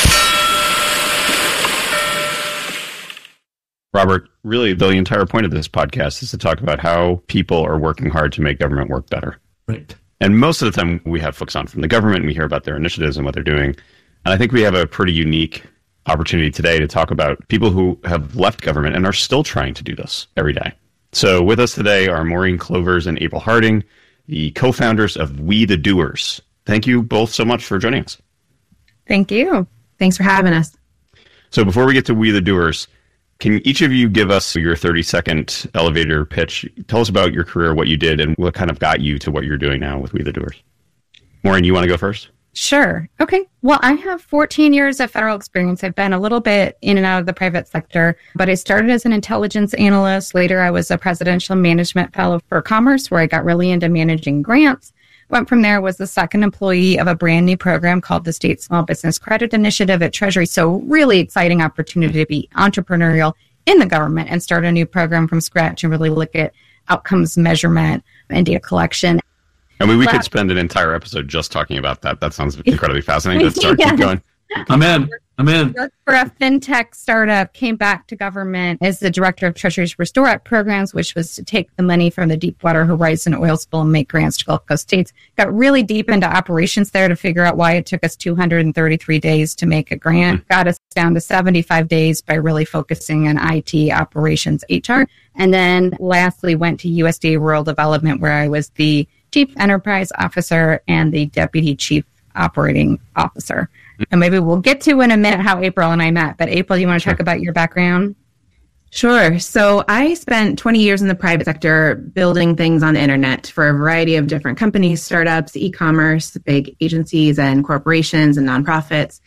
S3: Robert, really the entire point of this podcast is to talk about how people are working hard to make government work better.
S4: Right.
S3: And most of the time we have folks on from the government and we hear about their initiatives and what they're doing. And I think we have a pretty unique opportunity today to talk about people who have left government and are still trying to do this every day. So with us today are Maureen Clovers and April Harding, the co-founders of We the Doers. Thank you both so much for joining us.
S5: Thank you. Thanks for having us.
S3: So before we get to We the Doers, can each of you give us your thirty-second elevator pitch? Tell us about your career, what you did, and what kind of got you to what you're doing now with We the Doers. Maureen, you want to go first?
S5: Sure. Okay. Well, I have fourteen years of federal experience. I've been a little bit in and out of the private sector, but I started as an intelligence analyst. Later, I was a presidential management fellow for Commerce, where I got really into managing grants. Went from there, was the second employee of a brand new program called the State Small Business Credit Initiative at Treasury. So really exciting opportunity to be entrepreneurial in the government and start a new program from scratch and really look at outcomes measurement and data collection.
S3: I mean, we could spend an entire episode just talking about that. That sounds incredibly fascinating. Let's start,
S5: Yeah.
S3: keep going.
S4: I'm in. I'm in.
S5: Worked for a fintech startup, came back to government as the director of Treasury's Restore Act programs, which was to take the money from the Deepwater Horizon oil spill and make grants to Gulf Coast states. Got really deep into operations there to figure out why it took us two hundred thirty-three days to make a grant. Got us down to seventy-five days by really focusing on I T, operations, H R. And then lastly, went to U S D A Rural Development, where I was the Chief Enterprise Officer and the Deputy Chief Operating Officer. And maybe we'll get to in a minute how April and I met. But April, you want to sure. talk about your background?
S6: Sure. So I spent twenty years in the private sector building things on the internet for a variety of different companies, startups, e-commerce, big agencies and corporations and nonprofits.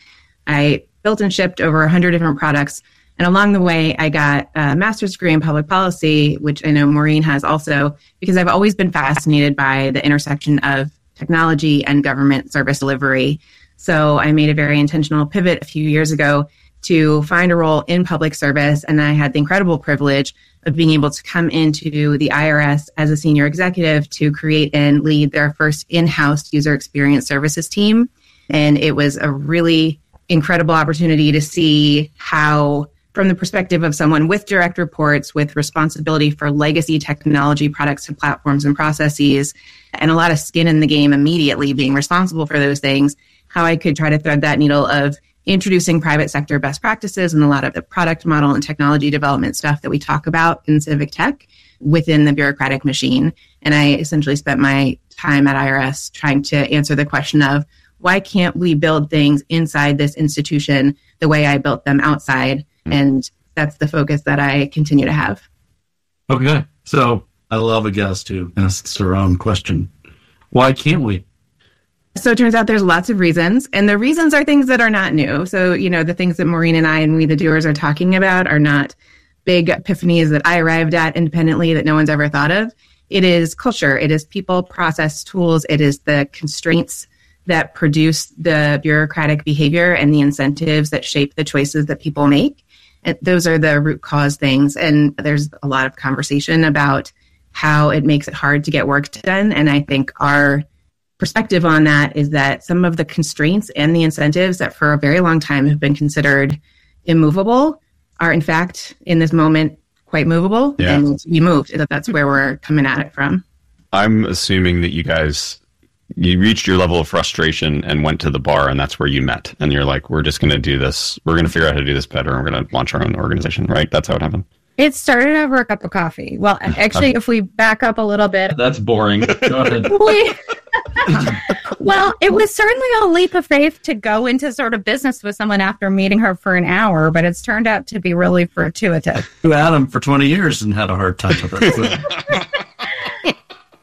S6: I built and shipped over one hundred different products. And along the way, I got a master's degree in public policy, which I know Maureen has also, because I've always been fascinated by the intersection of technology and government service delivery. So I made a very intentional pivot a few years ago to find a role in public service. And I had the incredible privilege of being able to come into the I R S as a senior executive to create and lead their first in-house user experience services team. And it was a really incredible opportunity to see how, from the perspective of someone with direct reports, with responsibility for legacy technology products and platforms and processes, and a lot of skin in the game immediately being responsible for those things, how I could try to thread that needle of introducing private sector best practices and a lot of the product model and technology development stuff that we talk about in civic tech within the bureaucratic machine. And I essentially spent my time at I R S trying to answer the question of, why can't we build things inside this institution the way I built them outside? And that's the focus that I continue to have.
S4: Okay. So I love a guest who asks her own question. Why can't we?
S6: So it turns out there's lots of reasons, and the reasons are things that are not new. So, you know, the things that Maureen and I and We the Doers are talking about are not big epiphanies that I arrived at independently that no one's ever thought of. It is culture. It is people, process, tools. It is the constraints that produce the bureaucratic behavior and the incentives that shape the choices that people make. And those are the root cause things. And there's a lot of conversation about how it makes it hard to get work done. And I think our perspective on that is that some of the constraints and the incentives that for a very long time have been considered immovable are in fact in this moment quite movable yeah. and need to be moved. That's where we're coming at it from.
S3: I'm assuming that you guys, you reached your level of frustration and went to the bar, and that's where you met. And you're like, we're just going to do this. We're going to figure out how to do this better. And we're going to launch our own organization, right? That's how it happened.
S5: It started over a cup of coffee. Well, actually, if we back up a little bit.
S4: That's boring. Go ahead.
S5: we, well, it was certainly a leap of faith to go into sort of business with someone after meeting her for an hour, but it's turned out to be really fortuitous.
S4: You had him for twenty years and had a hard time with it.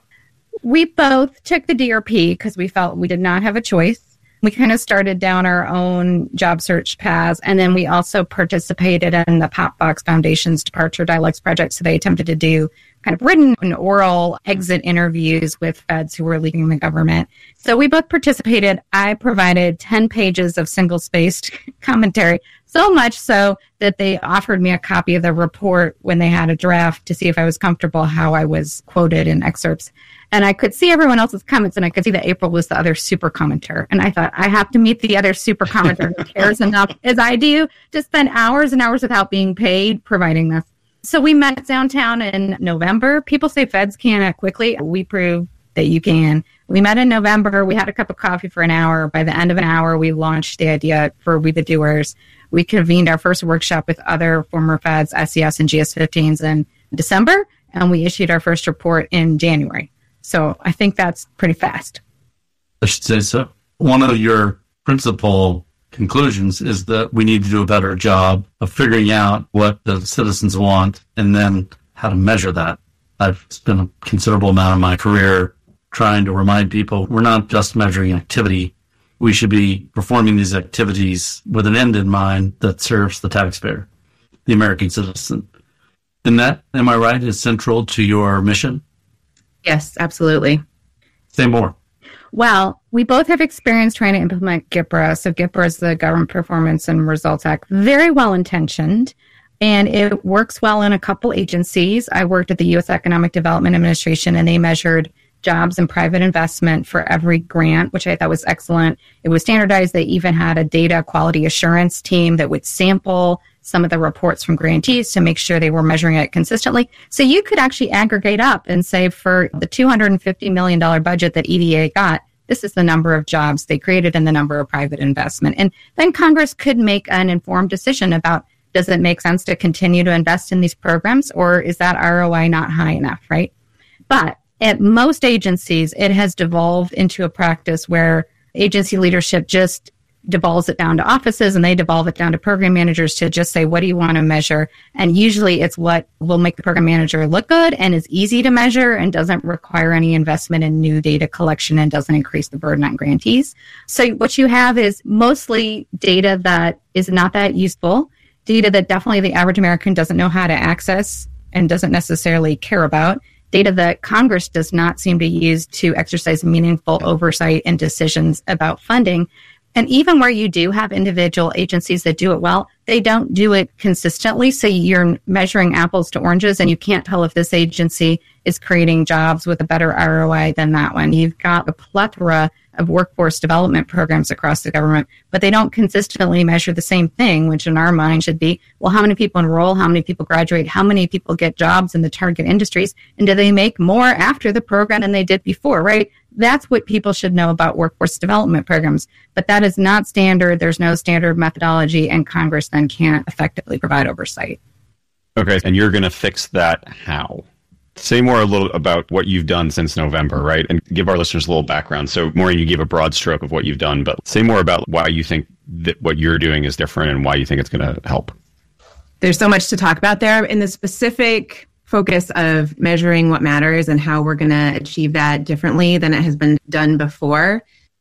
S5: We both took the D R P because we felt we did not have a choice. We kind of started down our own job search paths, and then we also participated in the Popbox Foundation's Departure Dialects Project. So they attempted to do kind of written and oral exit interviews with feds who were leaving the government. So we both participated. I provided ten pages of single-spaced commentary, so much so that they offered me a copy of the report when they had a draft to see if I was comfortable how I was quoted in excerpts. And I could see everyone else's comments, and I could see that April was the other super commenter. And I thought, I have to meet the other super commenter who cares enough as I do to spend hours and hours without being paid providing this. So we met downtown in November. People say feds can't act quickly. We proved that you can. We met in November. We had a cup of coffee for an hour. By the end of an hour, we launched the idea for We the Doers. We convened our first workshop with other former feds, S E S and G S fifteens in December, and we issued our first report in January. So I think that's pretty fast.
S4: I should say so. One of your principal conclusions is that we need to do a better job of figuring out what the citizens want and then how to measure that. I've spent a considerable amount of my career trying to remind people we're not just measuring activity. We should be performing these activities with an end in mind that serves the taxpayer, the American citizen. And that, am I right, is central to your mission?
S6: Yes, absolutely.
S4: Say more.
S5: Well, we both have experience trying to implement GIPRA. So GIPRA is the Government Performance and Results Act. Very well-intentioned, and it works well in a couple agencies. I worked at the U S Economic Development Administration, and they measured jobs and private investment for every grant, which I thought was excellent. It was standardized. They even had a data quality assurance team that would sample some of the reports from grantees to make sure they were measuring it consistently. So you could actually aggregate up and say for the two hundred fifty million dollars budget that E D A got, this is the number of jobs they created and the number of private investment. And then Congress could make an informed decision about, does it make sense to continue to invest in these programs, or is that R O I not high enough, right? But at most agencies, it has devolved into a practice where agency leadership just devolves it down to offices, and they devolve it down to program managers to just say, what do you want to measure? And usually it's what will make the program manager look good and is easy to measure and doesn't require any investment in new data collection and doesn't increase the burden on grantees. So what you have is mostly data that is not that useful, data that definitely the average American doesn't know how to access and doesn't necessarily care about, data that Congress does not seem to use to exercise meaningful oversight and decisions about funding. And even where you do have individual agencies that do it well, they don't do it consistently. So you're measuring apples to oranges, and you can't tell if this agency is creating jobs with a better R O I than that one. You've got a plethora of workforce development programs across the government, but they don't consistently measure the same thing, which in our mind should be, well, how many people enroll, how many people graduate, how many people get jobs in the target industries, and do they make more after the program than they did before, right? That's what people should know about workforce development programs, but that is not standard. There's no standard methodology, and Congress then can't effectively provide oversight.
S3: Okay, and you're going to fix that how? Say more a little about what you've done since November, right? And give our listeners a little background. So, Maureen, you gave a broad stroke of what you've done, but say more about why you think that what you're doing is different and why you think it's going to help.
S6: There's so much to talk about there. In the specific focus of measuring what matters and how we're going to achieve that differently than it has been done before,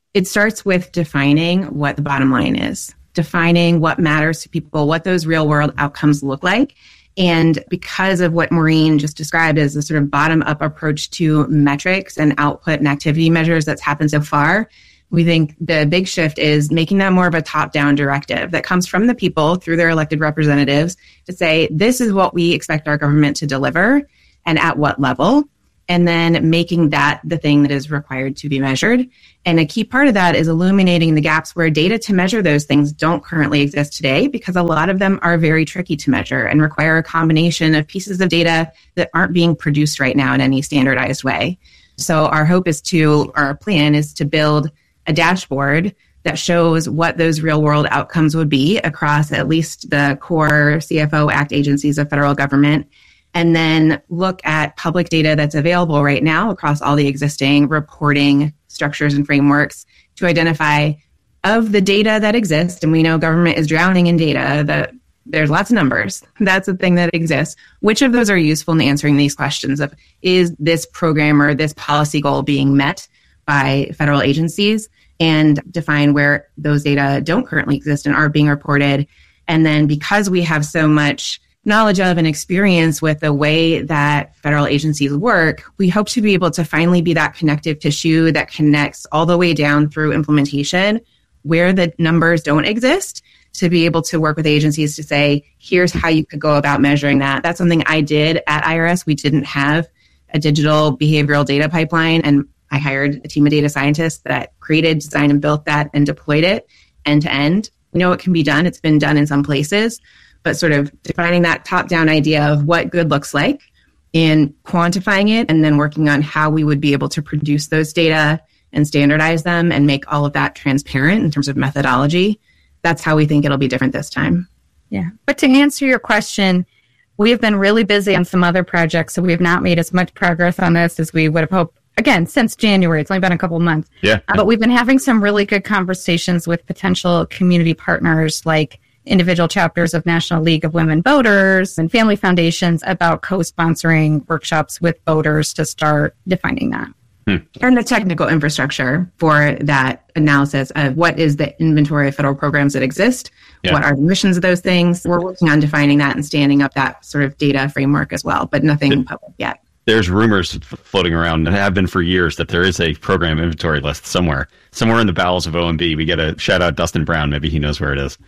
S6: it starts with defining what the bottom line is, defining what matters to people, what those real world outcomes look like. And because of what Maureen just described as a sort of bottom up approach to metrics and output and activity measures that's happened so far, we think the big shift is making that more of a top-down directive that comes from the people through their elected representatives to say, this is what we expect our government to deliver and at what level, and then making that the thing that is required to be measured. And a key part of that is illuminating the gaps where data to measure those things don't currently exist today, because a lot of them are very tricky to measure and require a combination of pieces of data that aren't being produced right now in any standardized way. So our hope is to, our plan is to build a dashboard that shows what those real world outcomes would be across at least the core C F O Act agencies of federal government, and then look at public data that's available right now across all the existing reporting structures and frameworks to identify of the data that exists. And we know government is drowning in data, that there's lots of numbers. That's the thing that exists. Which of those are useful in answering these questions of, is this program or this policy goal being met by federal agencies, and define where those data don't currently exist and are being reported. And then because we have so much knowledge of and experience with the way that federal agencies work, we hope to be able to finally be that connective tissue that connects all the way down through implementation where the numbers don't exist, to be able to work with agencies to say, here's how you could go about measuring that. That's something I did at I R S. We didn't have a digital behavioral data pipeline, and I hired a team of data scientists that created, designed, and built that and deployed it end to end. We know it can be done. It's been done in some places, but sort of defining that top-down idea of what good looks like and quantifying it, and then working on how we would be able to produce those data and standardize them and make all of that transparent in terms of methodology. That's how we think it'll be different this time.
S5: Yeah. But to answer your question, we have been really busy on some other projects, so we have not made as much progress on this as we would have hoped. Again, since January, it's only been a couple of months.
S3: Yeah.
S5: Uh, but we've been having some really good conversations with potential community partners like individual chapters of National League of Women Voters and family foundations about co-sponsoring workshops with voters to start defining that.
S6: Hmm. And the technical infrastructure for that analysis of what is the inventory of federal programs that exist, yeah. what are the missions of those things. We're working on defining that and standing up that sort of data framework as well, but nothing it- public yet.
S3: There's rumors floating around, and have been for years, that there is a program inventory list somewhere. Somewhere in the bowels of O M B. We get a shout out Dustin Brown. Maybe he knows where it is.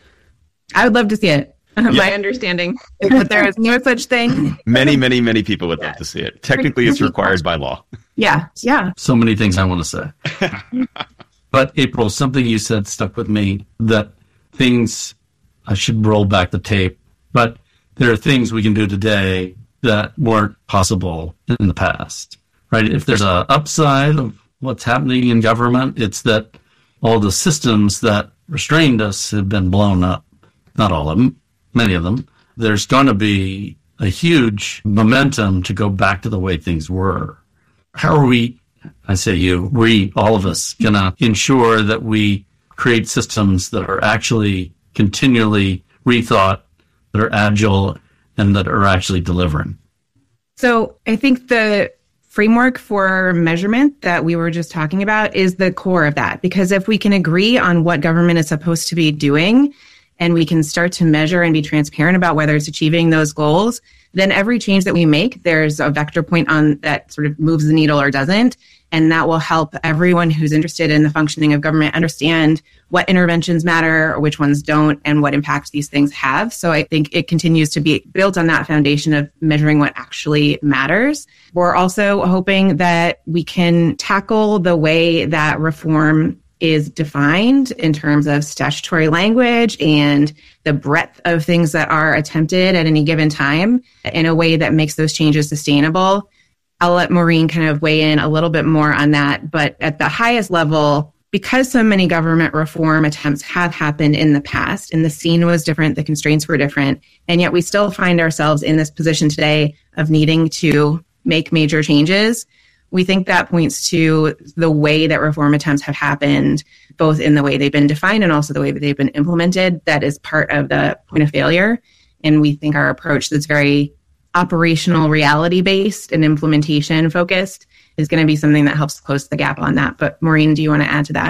S6: I would love to see it. Yeah. My understanding is that there is no such thing.
S3: Many, many, many people would love to see it. Technically, it's required by law.
S6: Yeah, yeah.
S4: So many things I want to say. But April, something you said stuck with me, that things, I should roll back the tape, but there are things we can do today that weren't possible in the past, right? If there's a upside of what's happening in government, it's that all the systems that restrained us have been blown up. Not all of them, many of them. There's going to be a huge momentum to go back to the way things were. How are we, I say you, we, all of us, going to ensure that we create systems that are actually continually rethought, that are agile, and that are actually delivering?
S6: So I think the framework for measurement that we were just talking about is the core of that. Because if we can agree on what government is supposed to be doing, and we can start to measure and be transparent about whether it's achieving those goals, then every change that we make, there's a vector point on that sort of moves the needle or doesn't. And that will help everyone who's interested in the functioning of government understand what interventions matter or which ones don't, and what impact these things have. So I think it continues to be built on that foundation of measuring what actually matters. We're also hoping that we can tackle the way that reform is defined in terms of statutory language and the breadth of things that are attempted at any given time in a way that makes those changes sustainable. I'll let Maureen kind of weigh in a little bit more on that. But at the highest level, because so many government reform attempts have happened in the past, and the scene was different, the constraints were different, and yet we still find ourselves in this position today of needing to make major changes, we think that points to the way that reform attempts have happened, both in the way they've been defined and also the way that they've been implemented. That is part of the point of failure. And we think our approach that's very operational, reality-based and implementation-focused is going to be something that helps close the gap on that. But Maureen, do you want to add to that?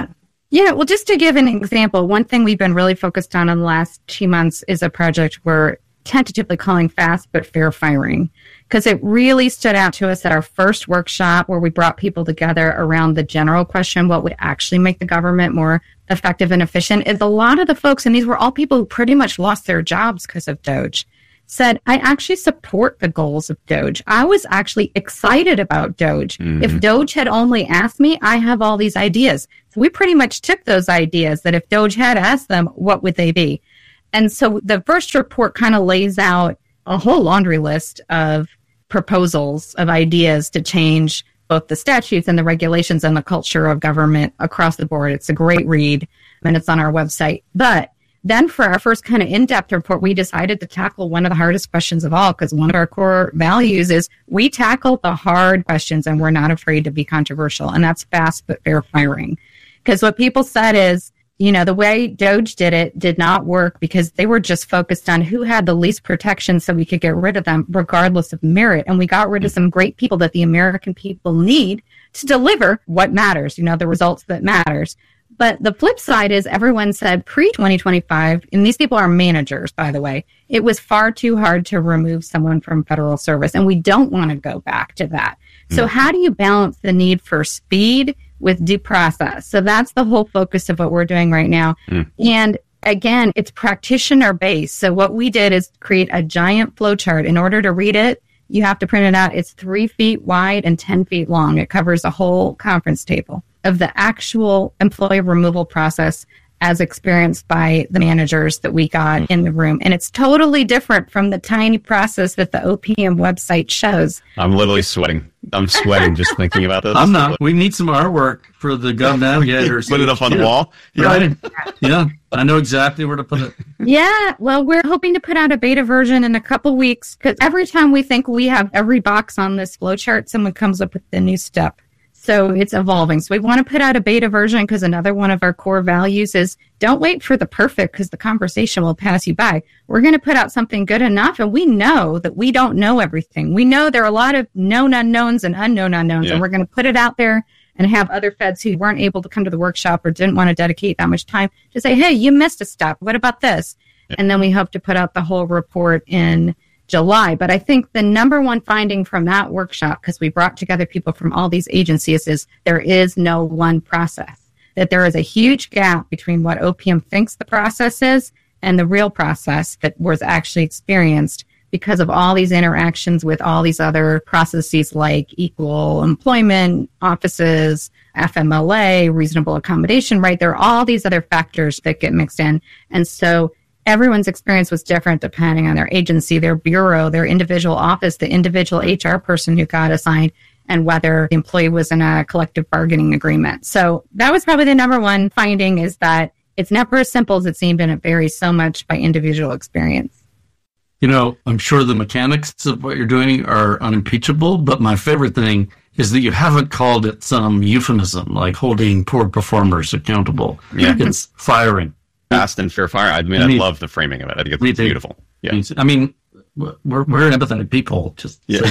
S5: Yeah, well, just to give an example, one thing we've been really focused on in the last two months is a project we're tentatively calling Fast But Fair Firing, because it really stood out to us at our first workshop where we brought people together around the general question, what would actually make the government more effective and efficient, is a lot of the folks, and these were all people who pretty much lost their jobs because of DOGE, said, I actually support the goals of DOGE. I was actually excited about DOGE. Mm-hmm. If DOGE had only asked me, I have all these ideas. So we pretty much took those ideas that if DOGE had asked them, what would they be? And so the first report kind of lays out a whole laundry list of proposals, of ideas to change both the statutes and the regulations and the culture of government across the board. It's a great read, and it's on our website. But then for our first kind of in-depth report, we decided to tackle one of the hardest questions of all, because one of our core values is we tackle the hard questions and we're not afraid to be controversial. And that's fast but fair firing. Because what people said is, you know, the way DOGE did it did not work because they were just focused on who had the least protection so we could get rid of them regardless of merit. And we got rid of some great people that the American people need to deliver what matters, you know, the results that matters. But the flip side is everyone said pre twenty twenty-five, and these people are managers, by the way, it was far too hard to remove someone from federal service. And we don't want to go back to that. Mm. So how do you balance the need for speed with due process? So that's the whole focus of what we're doing right now. Mm. And again, it's practitioner based. So what we did is create a giant flowchart. In order to read it, you have to print it out. It's three feet wide and ten feet long. It covers a whole conference table of the actual employee removal process as experienced by the managers that we got in the room. And it's totally different from the tiny process that the O P M website shows.
S3: I'm literally sweating. I'm sweating just thinking about this.
S4: I'm not. We need some artwork for the Gov Navigators.
S3: Put it up on the wall?
S4: Yeah. Right. Yeah. I know exactly where to put it.
S5: Yeah. Well, we're hoping to put out a beta version in a couple weeks, because every time we think we have every box on this flowchart, someone comes up with a new step. So it's evolving. So we want to put out a beta version because another one of our core values is don't wait for the perfect because the conversation will pass you by. We're going to put out something good enough, and we know that we don't know everything. We know there are a lot of known unknowns and unknown unknowns, yeah. and we're going to put it out there and have other feds who weren't able to come to the workshop or didn't want to dedicate that much time to say, hey, you missed a step. What about this? Yeah. And then we hope to put out the whole report in July. But I think the number one finding from that workshop, because we brought together people from all these agencies, is there is no one process, that there is a huge gap between what O P M thinks the process is and the real process that was actually experienced because of all these interactions with all these other processes like equal employment offices, F M L A, reasonable accommodation, right? There are all these other factors that get mixed in. And so everyone's experience was different depending on their agency, their bureau, their individual office, the individual H R person who got assigned, and whether the employee was in a collective bargaining agreement. So that was probably the number one finding, is that it's never as simple as it seemed, and it varies so much by individual experience.
S4: You know, I'm sure the mechanics of what you're doing are unimpeachable, but my favorite thing is that you haven't called it some euphemism like holding poor performers accountable.
S3: Yeah.
S4: It's firing.
S3: Fast and fair fire. I mean, I, mean, I love the framing of it. I think it's beautiful. Yeah.
S4: I mean, we're we're empathetic people. Just yeah.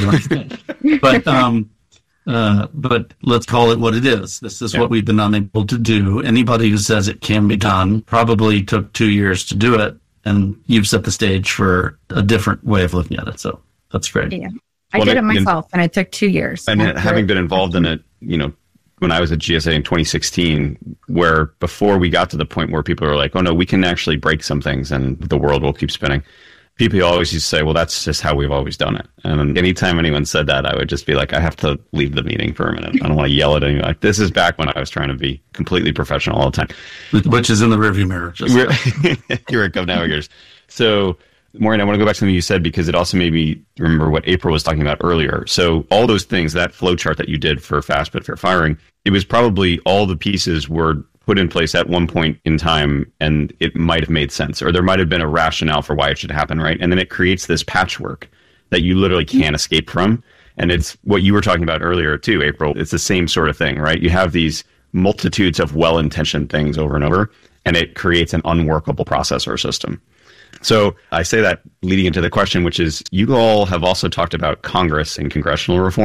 S4: so but um, uh, but let's call it what it is. This is yeah. what we've been unable to do. Anybody who says it can be done probably took two years to do it, and you've set the stage for a different way of looking at it. So that's great.
S5: Yeah, I well, did it myself, and, and it took two years.
S3: And it, having been involved in it, you know, when I was at G S A in twenty sixteen, where before we got to the point where people are like, oh no, we can actually break some things and the world will keep spinning. People always used to say, well, that's just how we've always done it. And anytime anyone said that, I would just be like, I have to leave the meeting for a minute. I don't want to yell at anyone. Like, this is back when I was trying to be completely professional all the time.
S4: Which is in the rearview mirror. Just
S3: You're at Gov Navigators. So, Maureen, I want to go back to something you said, because it also made me remember what April was talking about earlier. So all those things, that flow chart that you did for Fast But Fair Firing, it was probably all the pieces were put in place at one point in time, and it might have made sense, or there might have been a rationale for why it should happen, right? And then it creates this patchwork that you literally can't escape from. And it's what you were talking about earlier too, April. It's the same sort of thing, right? You have these multitudes of well-intentioned things over and over, and it creates an unworkable process or system. So I say that leading into the question, which is, you all have also talked about Congress and congressional reform.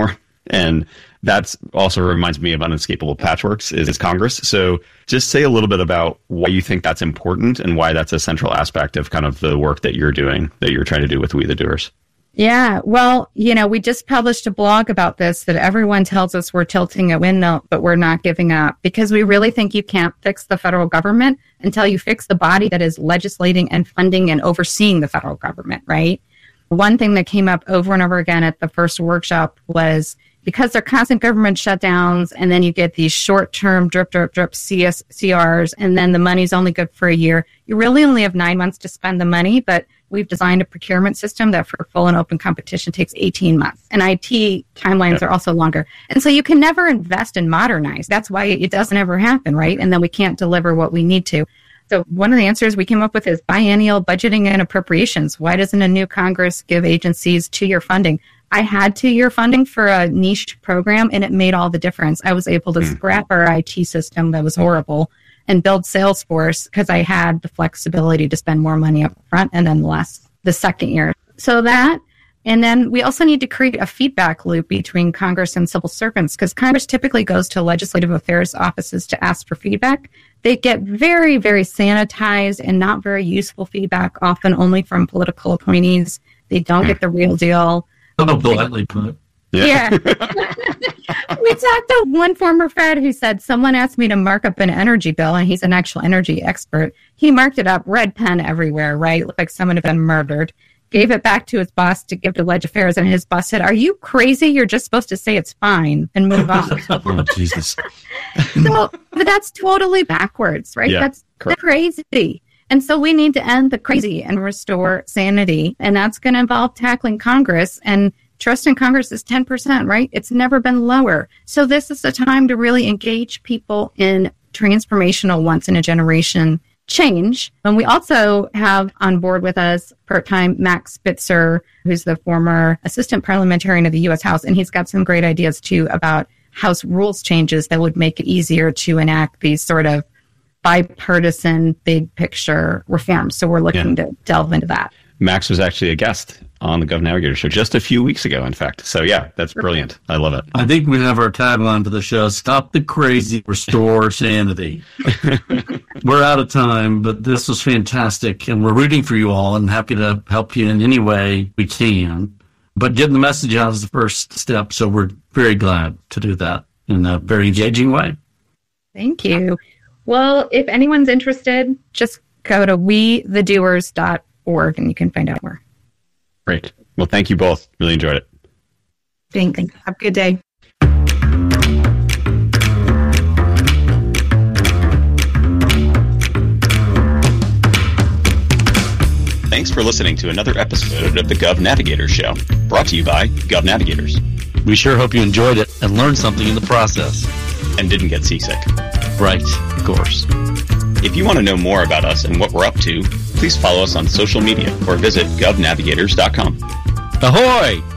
S3: And that's also reminds me of Unescapable Patchworks is, is Congress. So just say a little bit about why you think that's important and why that's a central aspect of kind of the work that you're doing, that you're trying to do with We the Doers.
S5: Yeah, well, you know, we just published a blog about this that everyone tells us we're tilting a windmill, but we're not giving up because we really think you can't fix the federal government until you fix the body that is legislating and funding and overseeing the federal government, right? One thing that came up over and over again at the first workshop was because there are constant government shutdowns and then you get these short-term drip, drip, drip C S C Rs and then the money's only good for a year. You really only have nine months to spend the money, but we've designed a procurement system that for full and open competition takes eighteen months. And I T timelines are also longer. And so you can never invest and modernize. That's why it doesn't ever happen, right? And then we can't deliver what we need to. So one of the answers we came up with is biennial budgeting and appropriations. Why doesn't a new Congress give agencies two-year funding? I had two-year funding for a niche program, and it made all the difference. I was able to mm. scrap our I T system that was horrible and build Salesforce because I had the flexibility to spend more money up front and then less the second year. So that, and then we also need to create a feedback loop between Congress and civil servants because Congress typically goes to legislative affairs offices to ask for feedback. They get very, very sanitized and not very useful feedback, often only from political appointees. They don't get the real deal.
S4: Oh, politely put.
S5: Yeah. We talked to one former Fed who said, someone asked me to mark up an energy bill, and he's an actual energy expert. He marked it up, red pen everywhere, right? Looked like someone had been murdered. Gave it back to his boss to give to Leg Affairs, and his boss said, are you crazy? You're just supposed to say it's fine and move on.
S4: Oh, Jesus.
S5: So, but that's totally backwards, right?
S3: Yeah,
S5: that's
S3: correct.
S5: crazy. And so we need to end the crazy and restore sanity, and that's going to involve tackling Congress, and trust in Congress is ten percent, right? It's never been lower. So this is the time to really engage people in transformational once-in-a-generation change. And we also have on board with us part-time Max Spitzer, who's the former assistant parliamentarian of the U S House, and he's got some great ideas, too, about House rules changes that would make it easier to enact these sort of bipartisan, big-picture reforms. So we're looking yeah. to delve into that.
S3: Max was actually a guest on the Gov Navigator show just a few weeks ago, in fact. So, yeah, that's brilliant. I love it.
S4: I think we have our tagline for the show, Stop the Crazy, Restore Sanity. We're out of time, but this was fantastic, and we're rooting for you all and happy to help you in any way we can. But getting the message out is the first step, so we're very glad to do that in a very engaging way.
S5: Thank you. Well, if anyone's interested, just go to we the doers dot org and you can find out more.
S3: Great. Well, thank you both. Really enjoyed it.
S6: Thanks. Have a good day.
S3: Thanks for listening to another episode of the Gov Navigator Show, brought to you by Gov Navigators.
S4: We sure hope you enjoyed it and learned something in the process.
S3: And didn't get seasick.
S4: Right, of course.
S3: If you want to know more about us and what we're up to, please follow us on social media or visit gov navigators dot com.
S4: Ahoy!